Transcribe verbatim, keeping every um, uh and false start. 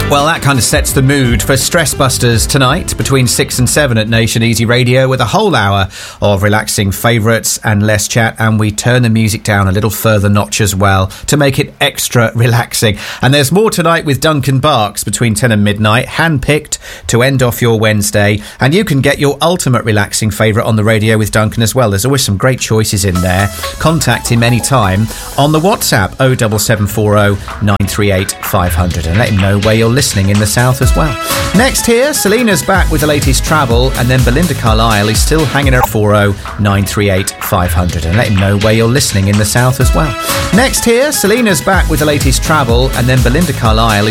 Well, that kind of sets the mood for Stress Busters tonight between six and seven at Nation Easy Radio, with a whole hour of relaxing favourites and less chat, and we turn the music down a little further notch as well to make it extra relaxing. And there's more tonight with Duncan Barks between ten and midnight, hand-picked to end off your Wednesday, and you can get your ultimate relaxing favourite on the radio with Duncan as well. There's always some great choices in there. Contact him anytime on the WhatsApp oh seven seven four oh nine three eight five hundred and let him know where you're listening in the south as well. Next here, Selena's back with the latest travel, and then Belinda Carlisle is still hanging around four oh nine three eight five hundred and let him know where you're listening in the south as well. Next here, Selena's back with the latest travel, and then Belinda Carlisle